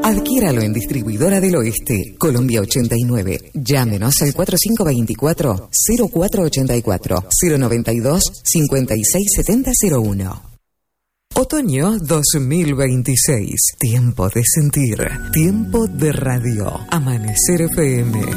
Adquiéralo en Distribuidora del Oeste, Colombia 89. Llámenos al 4524-0484, 092-567001. Otoño 2026. Tiempo de sentir. Tiempo de radio. Amanecer FM.